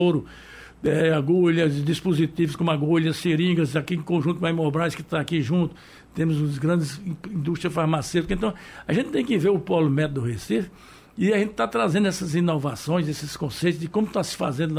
agulhas, dispositivos como agulhas, seringas, aqui em conjunto com a Hemobras, que está aqui junto, temos as grandes indústrias farmacêuticas. Então, a gente tem que ver o Polo Med do Recife e a gente está trazendo essas inovações, esses conceitos de como está se fazendo